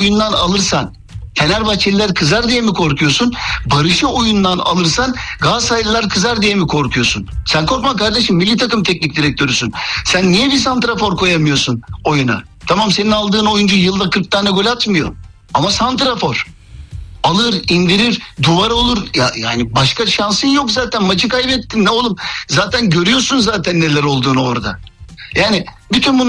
oyundan alırsan Fenerbahçeliler kızar diye mi korkuyorsun? Barış'ı oyundan alırsan Galatasaraylılar kızar diye mi korkuyorsun? Sen korkma kardeşim, milli takım teknik direktörüsün. Sen niye bir santrafor koyamıyorsun oyuna? Tamam, senin aldığın oyuncu yılda 40 tane gol atmıyor. Ama santrafor. Alır, indirir, duvar olur. Yani başka şansın yok zaten. Maçı kaybettin ne oğlum? Zaten görüyorsun zaten neler olduğunu orada. Yani bütün